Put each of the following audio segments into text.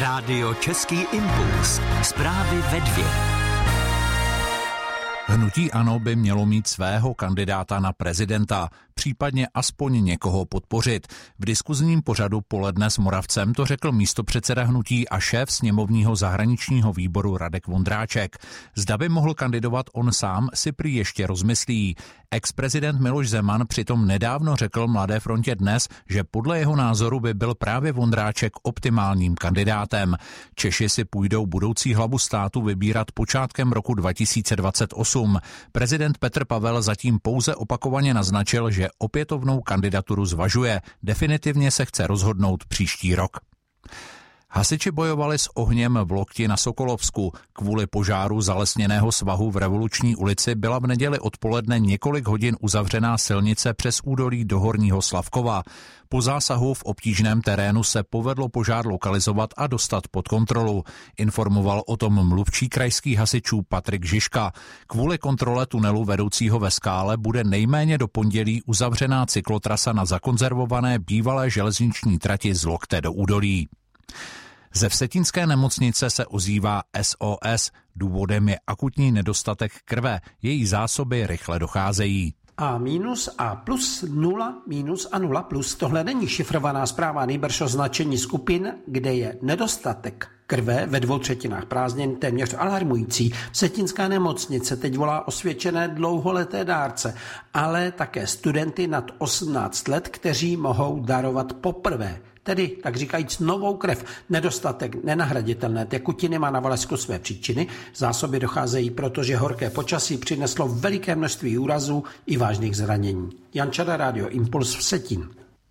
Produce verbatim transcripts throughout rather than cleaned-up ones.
Rádio Český impuls. Zprávy ve dvě. Hnutí ANO by mělo mít svého kandidáta na prezidenta, případně aspoň někoho podpořit. V diskuzním pořadu Poledne s Moravcem to řekl místopředseda hnutí a šéf sněmovního zahraničního výboru Radek Vondráček. Zda by mohl kandidovat on sám, si prý ještě rozmyslí. Ex-prezident Miloš Zeman přitom nedávno řekl Mladé frontě Dnes, že podle jeho názoru by byl právě Vondráček optimálním kandidátem. Češi si půjdou budoucí hlavu státu vybírat počátkem roku dva tisíce dvacet osm. Prezident Petr Pavel zatím pouze opakovaně naznačil, že opětovnou kandidaturu zvažuje. Definitivně se chce rozhodnout příští rok. Hasiči bojovali s ohněm v Lokti na Sokolovsku. Kvůli požáru zalesněného svahu v Revoluční ulici byla v neděli odpoledne několik hodin uzavřená silnice přes údolí do Horního Slavkova. Po zásahu v obtížném terénu se povedlo požár lokalizovat a dostat pod kontrolu. Informoval o tom mluvčí krajských hasičů Patrik Žižka. Kvůli kontrole tunelu vedoucího ve skále bude nejméně do pondělí uzavřená cyklotrasa na zakonzervované bývalé železniční trati z Lokte do údolí. Ze vsetínské nemocnice se ozývá S O S. Důvodem je akutní nedostatek krve. Její zásoby rychle docházejí. A minus a plus nula, minus a nula plus. Tohle není šifrovaná zpráva, nejbrž označení skupin, kde je nedostatek krve ve dvou třetinách prázdnin téměř alarmující. Vsetínská nemocnice teď volá osvědčené dlouholeté dárce, ale také studenty nad osmnáct let, kteří mohou darovat poprvé. Tedy, tak říkajíc, novou krev. Nedostatek nenahraditelné tekutiny má na Valašsku své příčiny. Zásoby docházejí, protože horké počasí přineslo veliké množství úrazů i vážných zranění. Jan Čada, Rádio Impuls, Vsetín.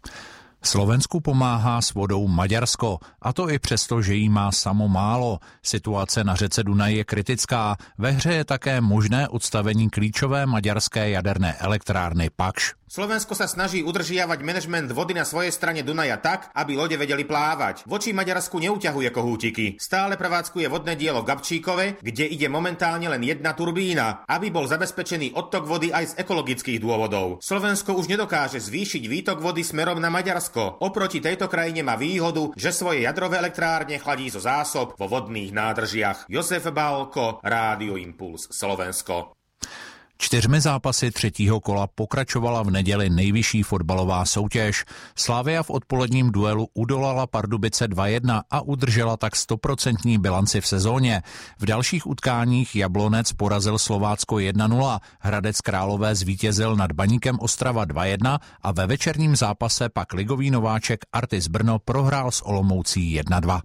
Slovensku pomáhá s vodou Maďarsko, a to i přesto, že jí má samo málo. Situace na řece Dunaj je kritická. Ve hře je také možné odstavení klíčové maďarské jaderné elektrárny Pakš. Slovensko sa snaží udržiavať manažment vody na svojej strane Dunaja tak, aby lode vedeli plávať. Voči Maďarsku neuťahuje kohútiky. Stále prevádzkuje vodné dielo v Gabčíkove, kde ide momentálne len jedna turbína, aby bol zabezpečený odtok vody aj z ekologických dôvodov. Slovensko už nedokáže zvýšiť výtok vody smerom na Maďarsko. Oproti tejto krajine má výhodu, že svoje jadrové elektrárne chladí zo zásob vo vodných nádržiach. Jozef Bálko, Rádio Impuls, Slovensko. Čtyřmi zápasy třetího kola pokračovala v neděli nejvyšší fotbalová soutěž. Slavia v odpoledním duelu udolala Pardubice dva jedna a udržela tak stoprocentní bilanci v sezóně. V dalších utkáních Jablonec porazil Slovácko jedna nula, Hradec Králové zvítězil nad Baníkem Ostrava dva jedna a ve večerním zápase pak ligový nováček Artis Brno prohrál s Olomoucí jedna dva.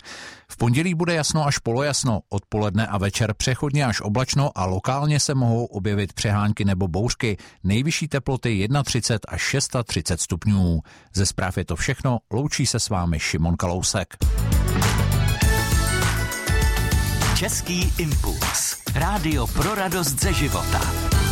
V pondělí bude jasno až polojasno, odpoledne a večer přechodně až oblačno a lokálně se mohou objevit přehánky nebo bouřky. Nejvyšší teploty třicet jedna až třicet šest stupňů. Ze zpráv je to všechno, loučí se s vámi Šimon Kalousek. Český impuls. Rádio pro radost ze života.